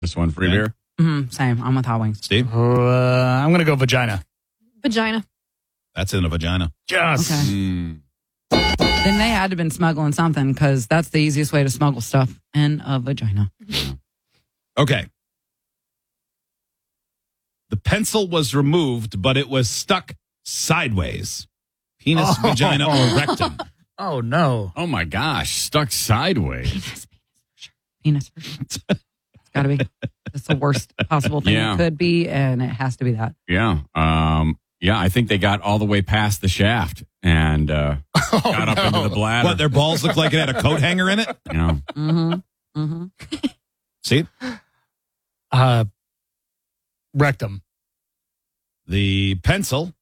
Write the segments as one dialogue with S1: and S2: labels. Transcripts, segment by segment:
S1: This one, free beer.
S2: Same. I'm with hot wings.
S3: Steve?
S4: I'm going to go vagina.
S5: Vagina.
S3: That's in a vagina.
S4: Yes.
S2: Okay. Then they had to have been smuggling something because that's the easiest way to smuggle stuff in a vagina.
S3: Okay. The pencil was removed, but it was stuck sideways. Penis, vagina, or rectum.
S4: Oh, no.
S1: Oh, my gosh. Stuck sideways.
S2: Penis for sure. It's got to be. It's the worst possible thing
S1: Yeah.
S2: it could be, and it has to be that.
S1: Yeah. Yeah, I think they got all the way past the shaft and got up into the bladder.
S3: What, their balls look like it had a coat hanger in it?
S1: You know?
S2: Mm-hmm. Mm-hmm.
S3: See?
S4: Rectum.
S3: The pencil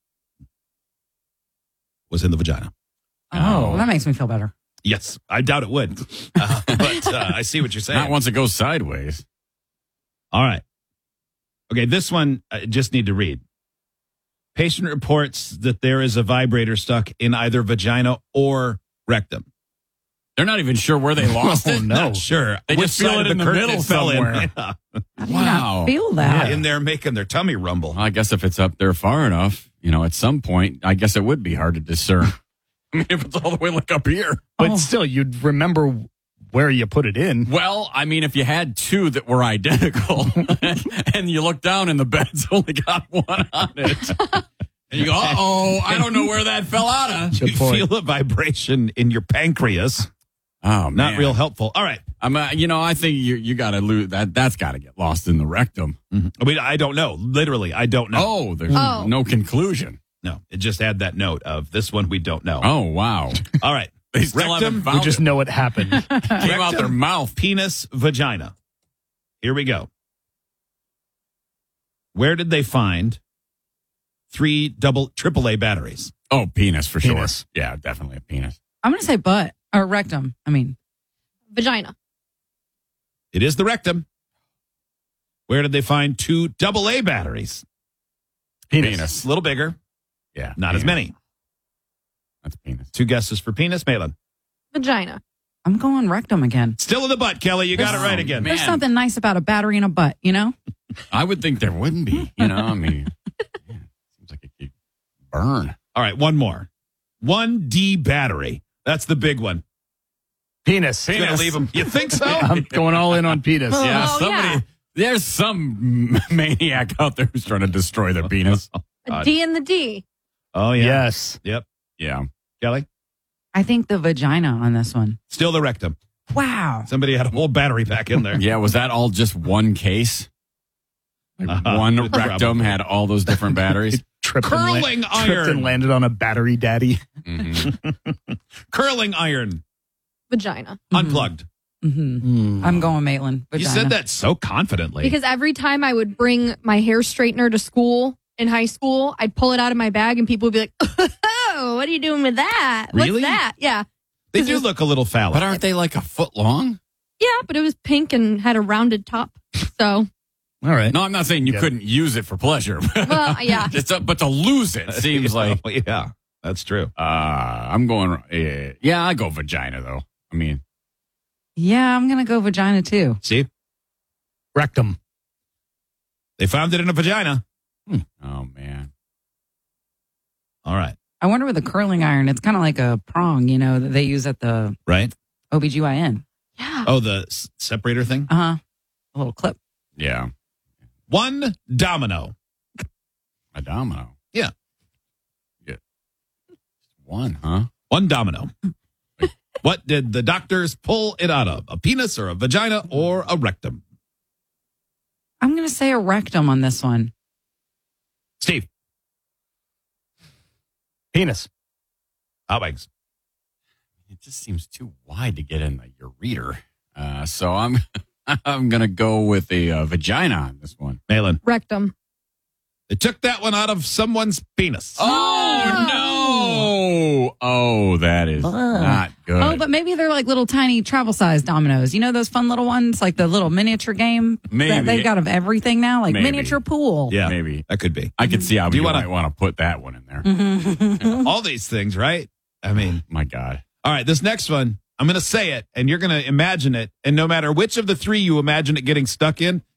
S3: was in the vagina.
S2: Oh, well, that makes me feel better.
S3: Yes, I doubt it would. But I see what you're saying.
S1: Not once it goes sideways.
S3: All right. Okay, this one I just need to read. Patient reports that there is a vibrator stuck in either vagina or rectum.
S1: They're not even sure where they lost it.
S3: Not sure.
S1: They
S3: Which
S1: just feel
S3: side
S1: it
S3: of
S1: in the
S3: curtain
S1: middle
S3: it fell
S1: somewhere.
S3: in. Yeah.
S2: How do you not feel that?
S3: In there making their tummy rumble.
S1: Well, I guess if it's up there far enough, at some point, I guess it would be hard to discern. I mean, if it's all the way like up here.
S4: But still, you'd remember where you put it in.
S1: Well, I mean, if you had two that were identical and you look down and the bed's only got one on it, and you go, uh-oh, I don't know where that fell out of.
S3: You feel a vibration in your pancreas.
S1: Oh, man.
S3: Not real helpful. All right.
S1: I think you got to lose that. That's got to get lost in the rectum.
S3: Mm-hmm. I mean, I don't know. Literally, I don't know.
S1: Oh, there's no conclusion.
S3: No, it just had that note of this one we don't know.
S1: Oh, wow.
S3: All right.
S1: They still haven't
S3: Rectum,
S1: found
S4: We just
S1: it.
S4: know it happened.
S1: Came out their mouth.
S3: Penis, vagina. Here we go. Where did they find 3 AAA batteries?
S1: Oh, penis for
S4: Penis.
S1: sure. Yeah, definitely a penis.
S2: I'm going to say butt or rectum. I mean,
S5: Vagina.
S3: It is the rectum. Where did they find 2 AA batteries?
S1: Penis.
S3: A little bigger.
S1: Yeah.
S3: Not as
S1: penis.
S3: many.
S1: That's penis.
S3: 2 guesses for penis, Malin.
S5: Vagina.
S2: I'm going rectum again.
S3: Still in the butt, Kelly. You got it right again.
S1: man.
S2: There's something nice about a battery in a butt, you know?
S1: I would think there wouldn't be. I mean, seems like it could burn.
S3: All right, one more. 1D battery. That's the big one.
S4: Penis.
S3: You're going to leave them. You think so?
S4: I'm going all in on penis.
S1: Yeah,
S5: Oh,
S1: somebody.
S5: yeah.
S1: There's some maniac out there who's trying to destroy their penis.
S5: A D in the D.
S3: Oh, yeah.
S4: Yes.
S3: Yep.
S1: Yeah.
S3: Kelly?
S2: I think the vagina on this one.
S3: Still the rectum.
S2: Wow.
S3: Somebody had a whole battery pack in there.
S1: Yeah. Was that all just one case? Like one rectum
S3: Probably.
S1: had all those different batteries.
S3: Curling
S4: Tripped
S3: iron.
S4: and landed on a battery daddy.
S1: Mm-hmm.
S3: Curling iron.
S5: Vagina.
S3: Unplugged.
S2: Mm-hmm. I'm going Maitland.
S3: You
S2: Vagina.
S3: said that so confidently.
S5: Because every time I would bring my hair straightener to school in high school, I'd pull it out of my bag and people would be like, oh, what are you doing with that?
S3: Really?
S5: What's that? Yeah.
S3: They do look a little phallic.
S1: But aren't they like a foot long?
S5: Yeah, but it was pink and had a rounded top. So,
S4: All right.
S1: No, I'm not saying you couldn't use it for pleasure.
S5: well, yeah.
S1: But to lose it seems like.
S3: Yeah, that's true.
S1: I'm going. Yeah, I go vagina though. I mean,
S2: Yeah, I'm going to go vagina too.
S3: See?
S4: Rectum.
S3: They found it in a vagina.
S1: oh man.
S3: All right.
S2: I wonder with the curling iron, it's kind of like a prong, that they use at the
S3: Right?
S2: OBGYN.
S5: Yeah.
S3: Oh, the separator thing?
S2: Uh-huh. A little clip.
S1: Yeah.
S3: 1 domino.
S1: A domino.
S3: Yeah.
S1: One, huh?
S3: 1 domino. What did the doctors pull it out of? A penis or a vagina or a rectum?
S2: I'm going to say a rectum on this one.
S3: Steve.
S4: Penis.
S3: Hot wings.
S1: It just seems too wide to get in your reader. So I'm gonna go with a vagina on this one.
S3: Malin.
S5: Rectum.
S3: They took that one out of someone's penis.
S1: Oh no! Oh, that is not good.
S2: Oh, but maybe they're like little tiny travel size dominoes. You know those fun little ones, like the little miniature game
S1: Maybe.
S2: that they've got of everything now, like
S1: Maybe.
S2: miniature pool.
S3: Yeah,
S1: maybe.
S3: that could be.
S1: I could see how
S3: Do you
S1: you
S3: wanna-
S1: might want to put that one in there.
S3: All these things, right? I mean,
S1: My God.
S3: all right, this next one, I'm going to say it and you're going to imagine it. And no matter which of the 3 you imagine it getting stuck in,